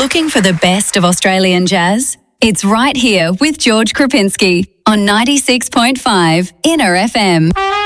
Looking for the best of Australian jazz? It's right here with George Krupinski on 96.5 Inner FM.